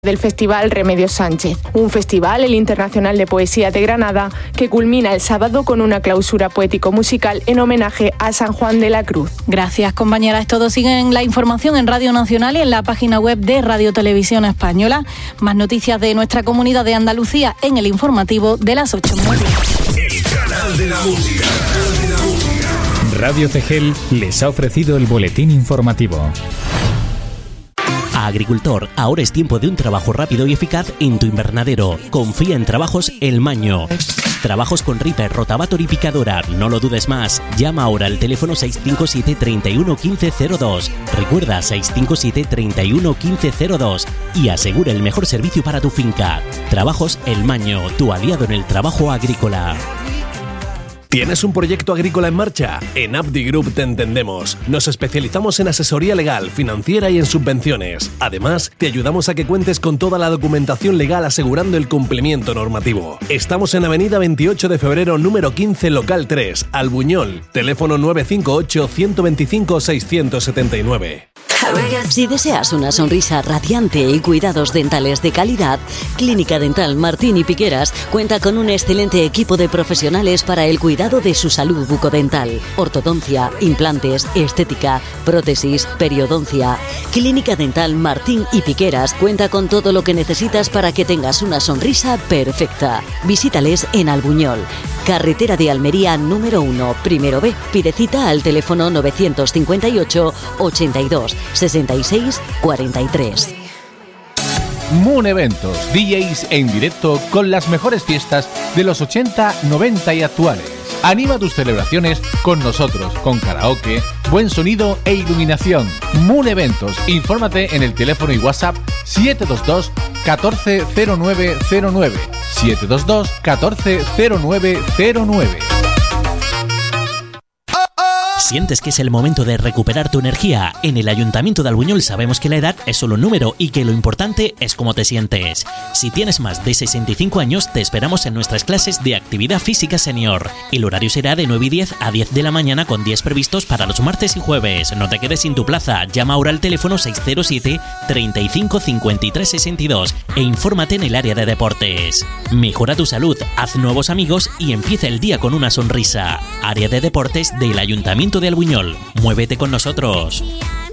del Festival Remedios Sánchez, un festival, el Internacional de Poesía de Granada, que culmina el sábado con una clausura poético-musical en homenaje a San Juan de la Cruz. Gracias, compañeras. Todos siguen la información en Radio Nacional y en la página web de Radio Televisión Española. Más noticias de nuestra comunidad de Andalucía en el informativo de las 8. El canal de la música. Radio Cegel les ha ofrecido el boletín informativo. Agricultor, ahora es tiempo de un trabajo rápido y eficaz en tu invernadero. Confía en Trabajos El Maño. Trabajos con Reaper, rotavator y picadora. No lo dudes más. Llama ahora al teléfono 657 31 15 02. Recuerda 657 31 15 02 y asegura el mejor servicio para tu finca. Trabajos El Maño, tu aliado en el trabajo agrícola. ¿Tienes un proyecto agrícola en marcha? En Abdi Group te entendemos. Nos especializamos en asesoría legal, financiera y en subvenciones. Además, te ayudamos a que cuentes con toda la documentación legal asegurando el cumplimiento normativo. Estamos en Avenida 28 de Febrero, número 15, local 3, Albuñol. Teléfono 958 125 679. Si deseas una sonrisa radiante y cuidados dentales de calidad, Clínica Dental Martín y Piqueras cuenta con un excelente equipo de profesionales para el cuidado de su salud bucodental, ortodoncia, implantes, estética, prótesis, periodoncia. Clínica Dental Martín y Piqueras cuenta con todo lo que necesitas para que tengas una sonrisa perfecta. Visítales en Albuñol, carretera de Almería número 1, primero B. Pide cita al teléfono 958 82 66 43. Moon Eventos, DJs en directo con las mejores fiestas de los 80, 90 y actuales. Anima tus celebraciones con nosotros, con karaoke, buen sonido e iluminación. Moon Eventos, infórmate en el teléfono y WhatsApp 722 140909, 722 140909. ¿Sientes que es el momento de recuperar tu energía? En el Ayuntamiento de Albuñol sabemos que la edad es solo un número y que lo importante es cómo te sientes. Si tienes más de 65 años, te esperamos en nuestras clases de actividad física senior. El horario será de 9 y 10 a 10 de la mañana con 10 previstos para los martes y jueves. No te quedes sin tu plaza. Llama ahora al teléfono 607 35 53 62 e infórmate en el área de deportes. Mejora tu salud, haz nuevos amigos y empieza el día con una sonrisa. Área de deportes del Ayuntamiento de Albuñol. Muévete con nosotros.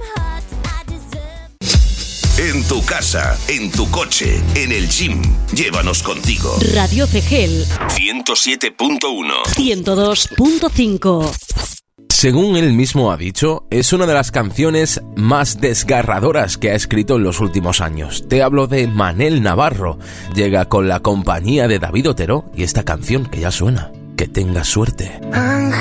En tu casa, en tu coche, en el gym, llévanos contigo. Radio Cegel 107.1 102.5. Según él mismo ha dicho, es una de las canciones más desgarradoras que ha escrito en los últimos años. Te hablo de Manel Navarro. Llega con la compañía de David Otero y esta canción que ya suena. Que tengas suerte.